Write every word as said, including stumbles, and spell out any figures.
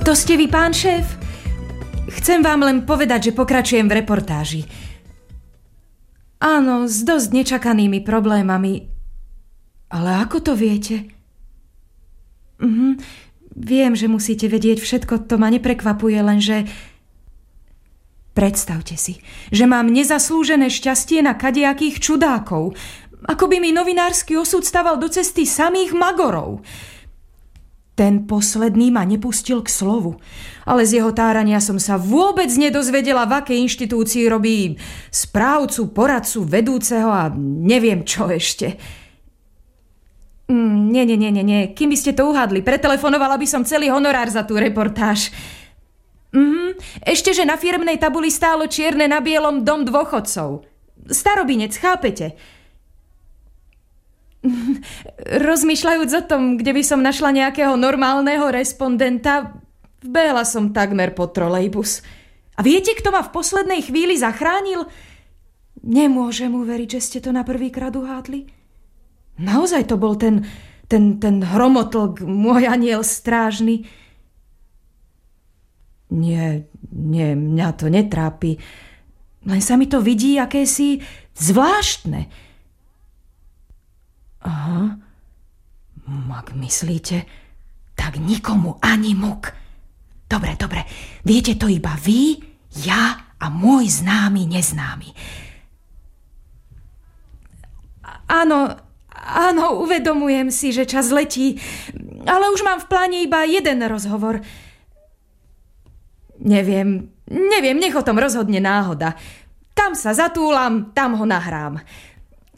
To ste vy, pán šéf? Chcem vám len povedať, že pokračujem v reportáži. Áno, s dosť nečakanými problémami. Ale ako to viete? Mhm. Viem, že musíte vedieť všetko, to ma neprekvapuje, lenže... Predstavte si, že mám nezaslúžené šťastie na kadejakých čudákov. Ako by mi novinársky osud staval do cesty samých magorov. Ten posledný ma nepustil k slovu, ale z jeho tárania som sa vôbec nedozvedela, v akej inštitúcii robí správcu, poradcu, vedúceho a neviem čo ešte. Mm, nie, nie, nie, nie, nie. Kým by ste to uhádli, pretelefonovala by som celý honorár za tú reportáž. Mhm. Ešte, že na firmnej tabuli stálo čierne na bielom dom dôchodcov. Starobinec, chápete? Rozmýšľajúc o tom, kde by som našla nejakého normálneho respondenta, vbehla som takmer pod trolejbus. A viete, kto ma v poslednej chvíli zachránil? Nemôžem uveriť, že ste to na prvýkrát uhádli. Naozaj to bol ten, ten, ten hromotlk, môj aniel strážny. Nie, nie, mňa to netrápi. Len sa mi to vidí akési zvláštne. Aha. Ak myslíte, tak nikomu ani muk. Dobre, dobre. Viete to iba vy, ja a môj známy neznámy. Áno, áno, uvedomujem si, že čas letí, ale už mám v pláne iba jeden rozhovor. Neviem, neviem, nech o tom rozhodne náhoda. Tam sa zatúlam, tam ho nahrám.